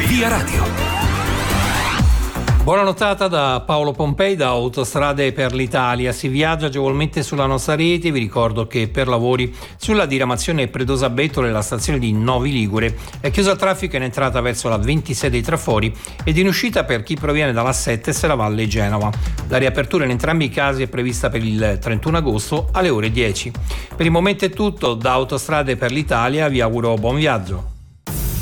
Via Radio. Buona notata da Paolo Pompei da Autostrade per l'Italia. Si viaggia agevolmente sulla nostra rete. Vi ricordo che per lavori sulla diramazione Predosa Bettole la stazione di Novi Ligure è chiusa al traffico in entrata verso la 26 dei Trafori ed in uscita per chi proviene dalla Settes e la Valle Genova. La riapertura in entrambi i casi è prevista per il 31 agosto alle ore 10. Per il momento è tutto. Da Autostrade per l'Italia vi auguro buon viaggio.